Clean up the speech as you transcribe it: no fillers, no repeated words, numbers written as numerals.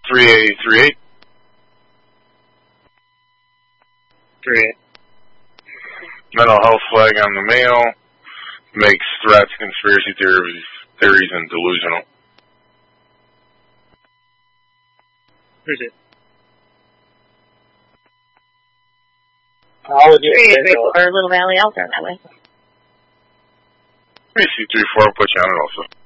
3838. 38. Mental health flag on the male. Makes threats, conspiracy theories, and delusional. Who's it? I'll do it. Or Little Valley, I'll turn that way. C34, I'll put you on it also.